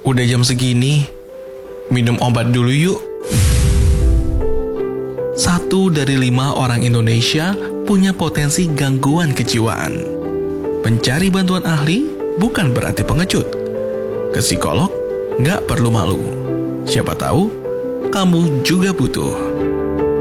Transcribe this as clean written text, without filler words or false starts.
Udah jam segini, minum obat dulu yuk. 1 dari 5 orang Indonesia punya potensi gangguan kejiwaan. Mencari bantuan ahli bukan berarti pengecut. Ke psikolog nggak perlu malu. Siapa tahu kamu juga butuh.